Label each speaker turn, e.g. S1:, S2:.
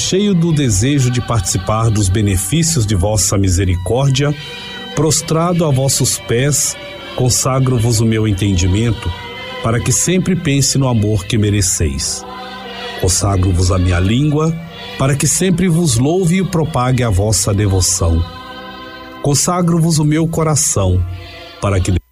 S1: cheio do desejo de participar dos benefícios de vossa misericórdia, prostrado a vossos pés, consagro-vos o meu entendimento, para que sempre pense no amor que mereceis. Consagro-vos a minha língua, para que sempre vos louve e propague a vossa devoção. Consagro-vos o meu coração, para que